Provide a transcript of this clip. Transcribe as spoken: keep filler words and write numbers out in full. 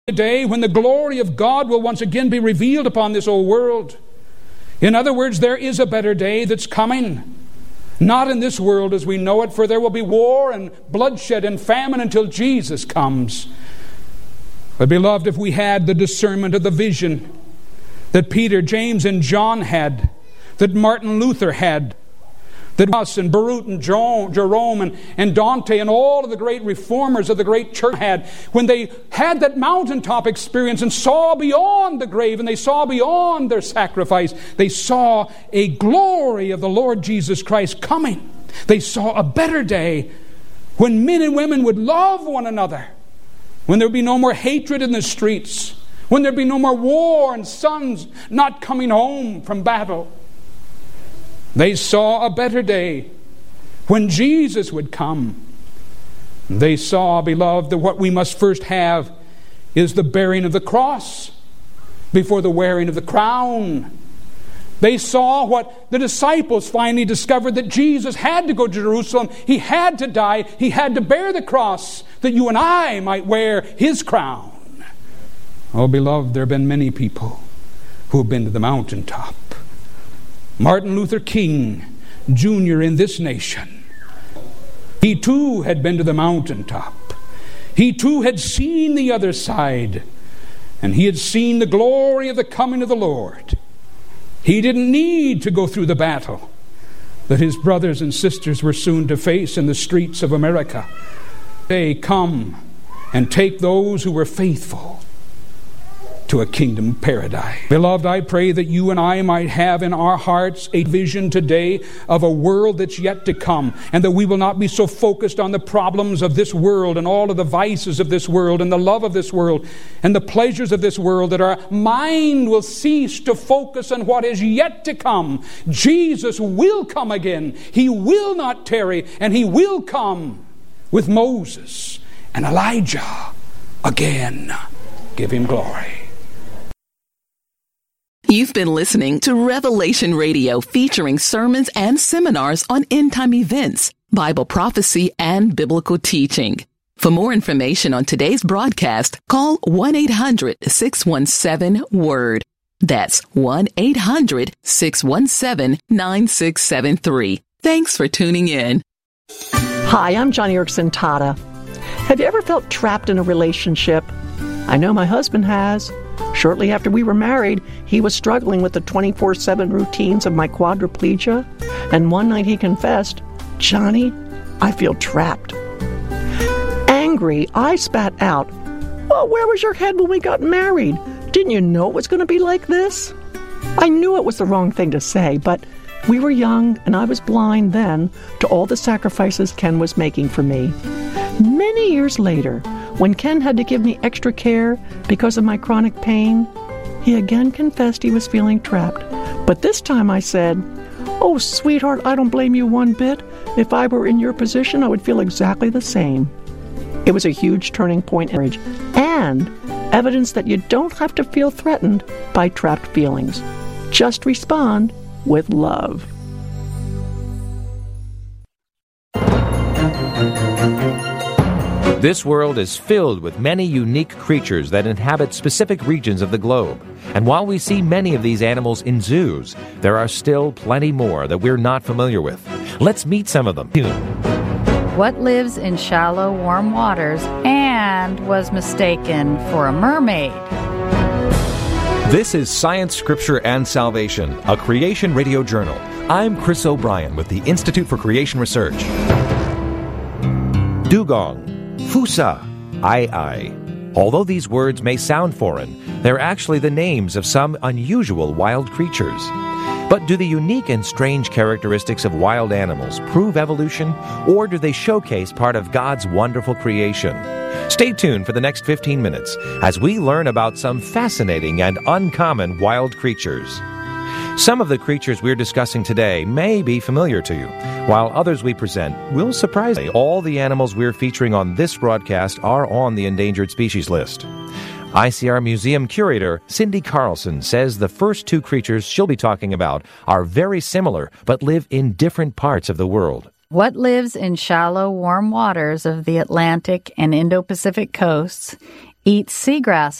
A day when the glory of God will once again be revealed upon this old world. In other words, there is a better day that's coming. Not in this world as we know it, for there will be war and bloodshed and famine until Jesus comes. But beloved, if we had the discernment of the vision that Peter, James, and John had, that Martin Luther had, that us and Barut and Jerome and, and Dante and all of the great reformers of the great church had, when they had that mountaintop experience and saw beyond the grave and they saw beyond their sacrifice, they saw a glory of the Lord Jesus Christ coming. They saw a better day when men and women would love one another, when there would be no more hatred in the streets, when there would be no more war and sons not coming home from battle. They saw a better day when Jesus would come. They saw, beloved, that what we must first have is the bearing of the cross before the wearing of the crown. They saw what the disciples finally discovered, that Jesus had to go to Jerusalem. He had to die. He had to bear the cross that you and I might wear His crown. Oh, beloved, there have been many people who have been to the mountaintop. Martin Luther King Junior in this nation, he too had been to the mountaintop. He too had seen the other side, and he had seen the glory of the coming of the Lord. He didn't need to go through the battle that his brothers and sisters were soon to face in the streets of America. They come and take those who were faithful to a kingdom paradise. Beloved, I pray that you and I might have in our hearts a vision today of a world that's yet to come, and that we will not be so focused on the problems of this world and all of the vices of this world and the love of this world and the pleasures of this world, that our mind will cease to focus on what is yet to come. Jesus will come again. He will not tarry, and He will come with Moses and Elijah again. Give Him glory. You've been listening to Revelation Radio, featuring sermons and seminars on end-time events, Bible prophecy, and biblical teaching. For more information on today's broadcast, call one eight hundred six one seven WORD. That's one eight hundred six one seven nine six seven three. Thanks for tuning in. Hi, I'm Joni Eareckson Tada. Have you ever felt trapped in a relationship? I know my husband has. Shortly after we were married, he was struggling with the twenty-four seven routines of my quadriplegia, and one night he confessed, "Johnny, I feel trapped." Angry, I spat out, "Well, where was your head when we got married? Didn't you know it was going to be like this?" I knew it was the wrong thing to say, but we were young, and I was blind then to all the sacrifices Ken was making for me. Many years later, when Ken had to give me extra care because of my chronic pain, he again confessed he was feeling trapped. But this time I said, "Oh, sweetheart, I don't blame you one bit. If I were in your position, I would feel exactly the same." It was a huge turning point in marriage, and evidence that you don't have to feel threatened by trapped feelings. Just respond with love. This world is filled with many unique creatures that inhabit specific regions of the globe. And while we see many of these animals in zoos, there are still plenty more that we're not familiar with. Let's meet some of them. What lives in shallow, warm waters and was mistaken for a mermaid? This is Science, Scripture, and Salvation, a Creation Radio Journal. I'm Chris O'Brien with the Institute for Creation Research. Dugong, Fusa, Ai. Although these words may sound foreign, they're actually the names of some unusual wild creatures. But do the unique and strange characteristics of wild animals prove evolution, or do they showcase part of God's wonderful creation? Stay tuned for the next fifteen minutes as we learn about some fascinating and uncommon wild creatures. Some of the creatures we're discussing today may be familiar to you, while others we present will surprise you. All the animals we're featuring on this broadcast are on the endangered species list. I C R Museum curator Cindy Carlson says the first two creatures she'll be talking about are very similar but live in different parts of the world. What lives in shallow, warm waters of the Atlantic and Indo-Pacific coasts eats seagrasses.